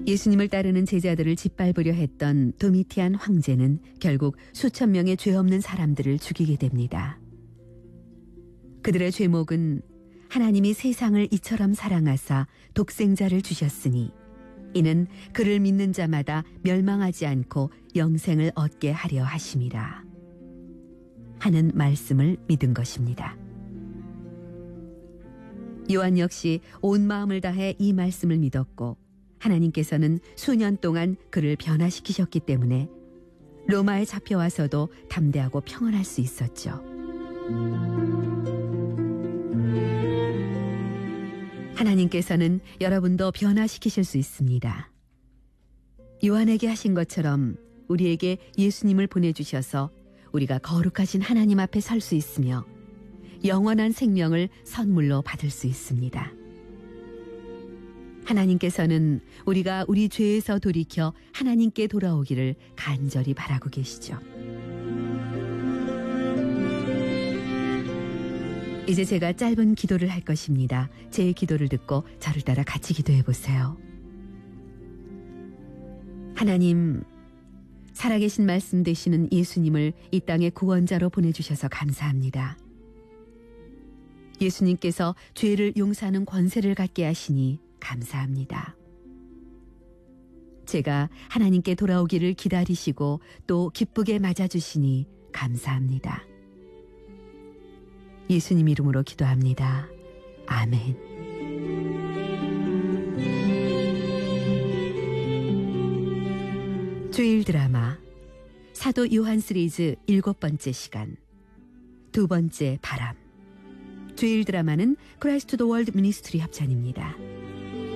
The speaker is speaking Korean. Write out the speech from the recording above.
예수님을 따르는 제자들을 짓밟으려 했던 도미티안 황제는 결국 수천 명의 죄 없는 사람들을 죽이게 됩니다. 그들의 죄목은 하나님이 세상을 이처럼 사랑하사 독생자를 주셨으니 이는 그를 믿는 자마다 멸망하지 않고 영생을 얻게 하려 하심이라 하는 말씀을 믿은 것입니다. 요한 역시 온 마음을 다해 이 말씀을 믿었고 하나님께서는 수년 동안 그를 변화시키셨기 때문에 로마에 잡혀와서도 담대하고 평안할 수 있었죠. 하나님께서는 여러분도 변화시키실 수 있습니다. 요한에게 하신 것처럼 우리에게 예수님을 보내주셔서 우리가 거룩하신 하나님 앞에 설 수 있으며 영원한 생명을 선물로 받을 수 있습니다. 하나님께서는 우리가 우리 죄에서 돌이켜 하나님께 돌아오기를 간절히 바라고 계시죠. 이제 제가 짧은 기도를 할 것입니다. 제 기도를 듣고 저를 따라 같이 기도해 보세요. 하나님, 살아계신 말씀 되시는 예수님을 이 땅의 구원자로 보내주셔서 감사합니다. 예수님께서 죄를 용서하는 권세를 갖게 하시니 감사합니다. 제가 하나님께 돌아오기를 기다리시고 또 기쁘게 맞아주시니 감사합니다. 예수님 이름으로 기도합니다. 아멘. 주일 드라마 사도 요한 시리즈 7번째 시간 2번째 바람. 주일 드라마는 크라이스트 더 월드 미니스트리 협찬입니다.